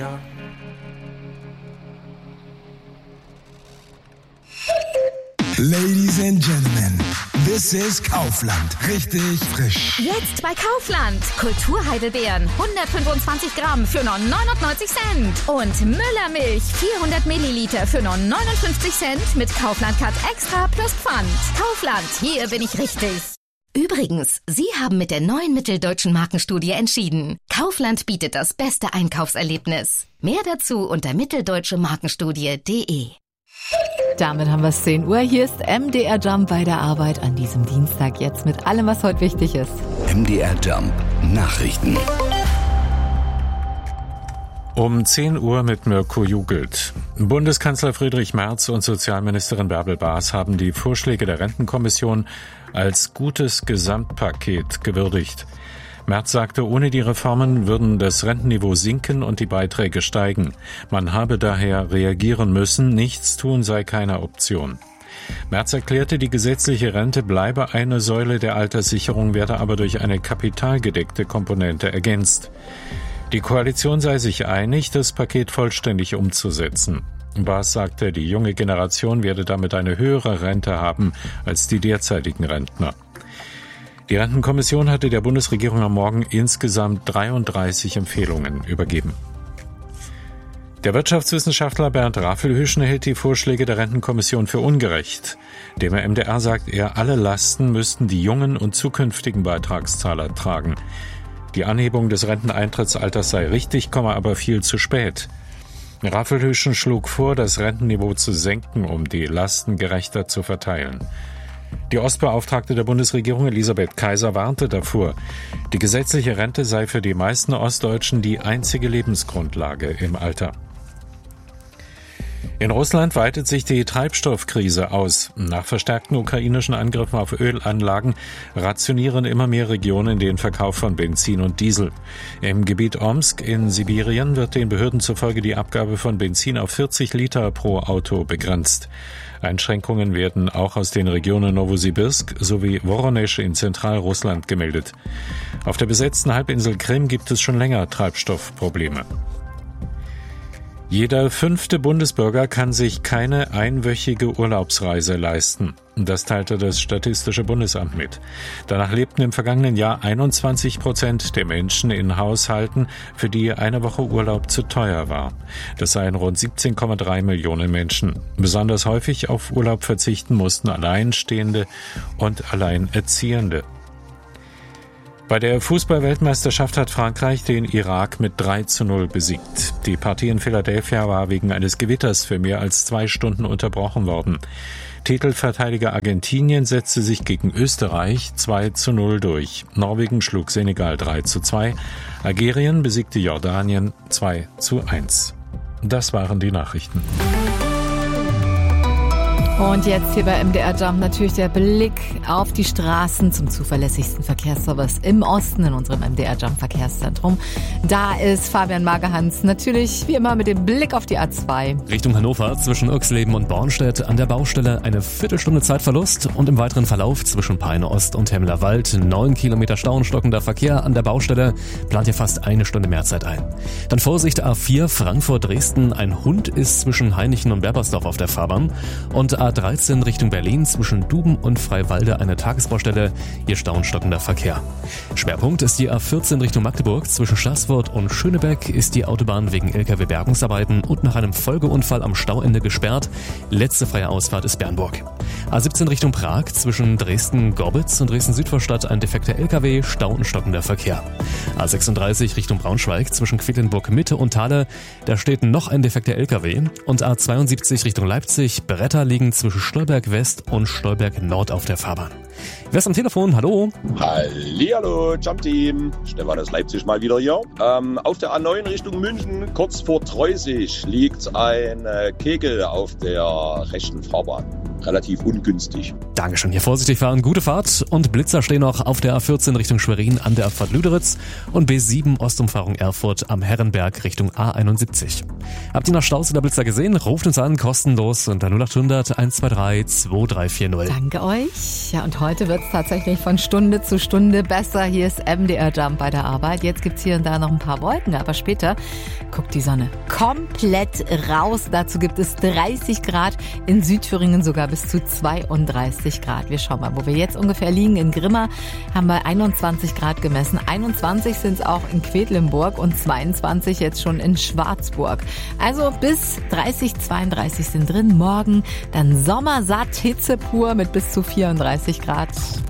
Ladies and Gentlemen, this is Kaufland. Richtig frisch. Jetzt bei Kaufland. Kulturheidelbeeren 125 Gramm für nur 99 Cent. Und Müllermilch 400 Milliliter für nur 59 Cent mit Kaufland Cut Extra plus Pfand. Kaufland, hier bin ich richtig. Übrigens, Sie haben mit der neuen Mitteldeutschen Markenstudie entschieden. Kaufland bietet das beste Einkaufserlebnis. Mehr dazu unter mitteldeutschemarkenstudie.de. Damit haben wir es 10 Uhr. Hier ist MDR Jump bei der Arbeit an diesem Dienstag jetzt mit allem, was heute wichtig ist. MDR Jump Nachrichten. Um 10 Uhr mit Mirko Jugelt. Bundeskanzler Friedrich Merz und Sozialministerin Bärbel Baas haben die Vorschläge der Rentenkommission als gutes Gesamtpaket gewürdigt. Merz sagte, ohne die Reformen würden das Rentenniveau sinken und die Beiträge steigen. Man habe daher reagieren müssen, nichts tun sei keine Option. Merz erklärte, die gesetzliche Rente bleibe eine Säule der Alterssicherung, werde aber durch eine kapitalgedeckte Komponente ergänzt. Die Koalition sei sich einig, das Paket vollständig umzusetzen. Baas sagte, die junge Generation werde damit eine höhere Rente haben als die derzeitigen Rentner. Die Rentenkommission hatte der Bundesregierung am Morgen insgesamt 33 Empfehlungen übergeben. Der Wirtschaftswissenschaftler Bernd Raffelhüschen hält die Vorschläge der Rentenkommission für ungerecht. Dem MDR sagt er, alle Lasten müssten die jungen und zukünftigen Beitragszahler tragen. Die Anhebung des Renteneintrittsalters sei richtig, aber viel zu spät. Raffelhüschen schlug vor, das Rentenniveau zu senken, um die Lasten gerechter zu verteilen. Die Ostbeauftragte der Bundesregierung Elisabeth Kaiser warnte davor, die gesetzliche Rente sei für die meisten Ostdeutschen die einzige Lebensgrundlage im Alter. In Russland weitet sich die Treibstoffkrise aus. Nach verstärkten ukrainischen Angriffen auf Ölanlagen rationieren immer mehr Regionen den Verkauf von Benzin und Diesel. Im Gebiet Omsk in Sibirien wird den Behörden zufolge die Abgabe von Benzin auf 40 Liter pro Auto begrenzt. Einschränkungen werden auch aus den Regionen Nowosibirsk sowie Woronesch in Zentralrussland gemeldet. Auf der besetzten Halbinsel Krim gibt es schon länger Treibstoffprobleme. Jeder 5. Bundesbürger kann sich keine einwöchige Urlaubsreise leisten. Das teilte das Statistische Bundesamt mit. Danach lebten im vergangenen Jahr 21% der Menschen in Haushalten, für die eine Woche Urlaub zu teuer war. Das seien rund 17,3 Millionen Menschen. Besonders häufig auf Urlaub verzichten mussten Alleinstehende und Alleinerziehende. Bei der Fußball-Weltmeisterschaft hat Frankreich den Irak mit 3:0 besiegt. Die Partie in Philadelphia war wegen eines Gewitters für mehr als 2 Stunden unterbrochen worden. Titelverteidiger Argentinien setzte sich gegen Österreich 2:0 durch. Norwegen schlug Senegal 3:2. Algerien besiegte Jordanien 2:1. Das waren die Nachrichten. Und jetzt hier bei MDR Jump natürlich der Blick auf die Straßen zum zuverlässigsten Verkehrsservice im Osten in unserem MDR Jump Verkehrszentrum. Da ist Fabian Magerhans natürlich wie immer mit dem Blick auf die A2. Richtung Hannover zwischen Irxleben und Bornstedt an der Baustelle eine Viertelstunde Zeitverlust und im weiteren Verlauf zwischen Peine Ost und Hemmeler Wald 9 Kilometer Stau und stockender Verkehr an der Baustelle, plant ihr fast eine Stunde mehr Zeit ein. Dann Vorsicht A4 Frankfurt-Dresden, ein Hund ist zwischen Hainichen und Berbersdorf auf der Fahrbahn und A13 Richtung Berlin zwischen Duben und Freiwalde eine Tagesbaustelle, hier Stau und stockender Verkehr. Schwerpunkt ist die A14 Richtung Magdeburg, zwischen Schlaßfurt und Schönebeck ist die Autobahn wegen LKW-Bergungsarbeiten und nach einem Folgeunfall am Stauende gesperrt. Letzte freie Ausfahrt ist Bernburg. A17 Richtung Prag, zwischen Dresden-Gorbitz und Dresden-Südvorstadt ein defekter LKW, Stau und stockender Verkehr. A36 Richtung Braunschweig, zwischen Quedlinburg-Mitte und Thale, da steht noch ein defekter LKW. Und A72 Richtung Leipzig, Bretter liegen zwischen Stolberg West und Stolberg Nord auf der Fahrbahn. Wer ist am Telefon? Hallo? Hallihallo, Jump-Team. Stefan aus Leipzig mal wieder hier. Auf der A9 Richtung München, kurz vor Treusig, liegt ein Kegel auf der rechten Fahrbahn. Relativ ungünstig. Dankeschön. Hier vorsichtig fahren, gute Fahrt. Und Blitzer stehen noch auf der A14 Richtung Schwerin an der Abfahrt Lüderitz und B7 Ostumfahrung Erfurt am Herrenberg Richtung A71. Habt ihr noch Staus oder Blitzer gesehen? Ruft uns an, kostenlos unter 0800 123 2340. Danke euch. Ja, und heute wird es tatsächlich von Stunde zu Stunde besser. Hier ist MDR Jump bei der Arbeit. Jetzt gibt's hier und da noch ein paar Wolken, aber später guckt die Sonne komplett raus. Dazu gibt es 30 Grad, in Südthüringen sogar bis zu 32 Grad. Wir schauen mal, wo wir jetzt ungefähr liegen. In Grimma haben wir 21 Grad gemessen. 21 sind es auch in Quedlinburg und 22 jetzt schon in Schwarzburg. Also bis 30, 32 sind drin. Morgen dann sommersatt, Hitze pur mit bis zu 34 Grad.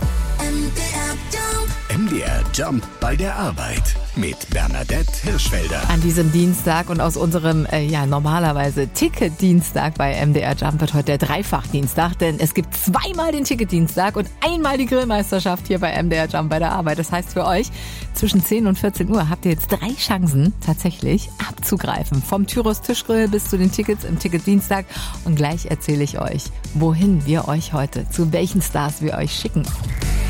MDR Jump bei der Arbeit mit Bernadette Hirschfelder. An diesem Dienstag und aus unserem normalerweise Ticket-Dienstag bei MDR Jump wird heute der Dreifach-Dienstag, denn es gibt zweimal den Ticket-Dienstag und einmal die Grillmeisterschaft hier bei MDR Jump bei der Arbeit. Das heißt für euch, zwischen 10 und 14 Uhr habt ihr jetzt 3 Chancen tatsächlich abzugreifen. Vom Tyros Tischgrill bis zu den Tickets im Ticket-Dienstag. Und gleich erzähle ich euch, wohin wir euch heute, zu welchen Stars wir euch schicken.